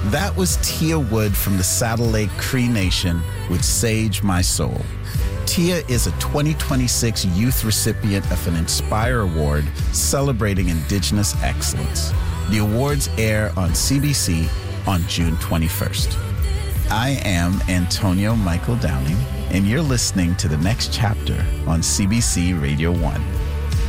That was Tia Wood from the Saddle Lake Cree Nation with Sage My Soul. Tia is a 2026 youth recipient of an Inspire Award celebrating Indigenous excellence. The awards air on CBC on June 21st. I am Antonio Michael Downing, and you're listening to The Next Chapter on CBC Radio 1.